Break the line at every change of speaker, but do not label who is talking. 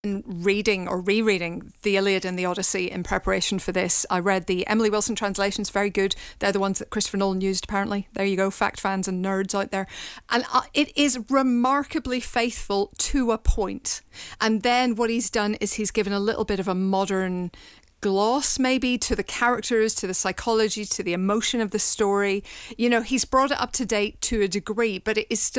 reading or rereading the Iliad and the Odyssey in preparation for this. I read the Emily Wilson translations, very good. They're the ones that Christopher Nolan used, apparently. There you go, fact fans and nerds out there. And it is remarkably faithful to a point. And then what he's done is he's given a little bit of a modern gloss maybe to the characters, to the psychology, to the emotion of the story. You know, he's brought it up to date to a degree, but it is still